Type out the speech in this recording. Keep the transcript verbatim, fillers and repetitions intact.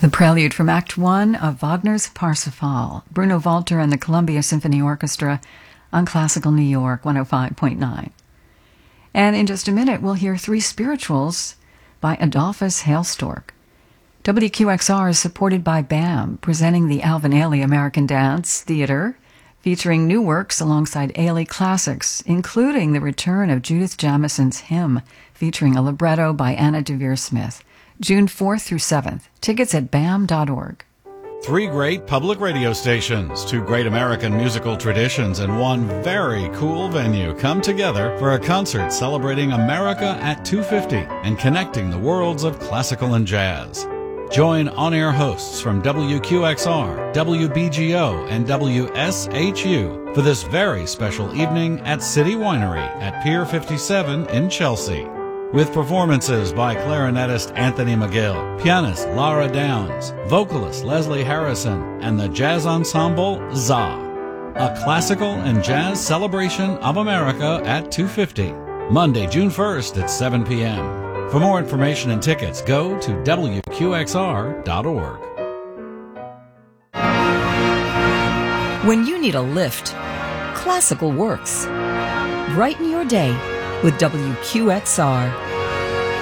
The prelude from Act One of Wagner's Parsifal, Bruno Walter and the Columbia Symphony Orchestra on Classical New York one oh five point nine. And in just a minute, we'll hear three spirituals by Adolphus Hailstork. W Q X R is supported by B A M, presenting the Alvin Ailey American Dance Theater, featuring new works alongside Ailey classics, including the return of Judith Jamison's Hymn, featuring a libretto by Anna Devere Smith. June fourth through seventh. Tickets at B A M dot org. Three great public radio stations, two great American musical traditions, and one very cool venue come together for a concert celebrating America at two fifty and connecting the worlds of classical and jazz. Join on-air hosts from W Q X R, W B G O, and W S H U for this very special evening at City Winery at Pier fifty-seven in Chelsea. With performances by clarinetist Anthony McGill, pianist Lara Downs, vocalist Leslie Harrison, and the jazz ensemble Za. A classical and jazz celebration of America at two fifty, Monday, June first at seven p.m. For more information and tickets, go to W Q X R dot org. When you need a lift, classical works. Brighten your day with W Q X R.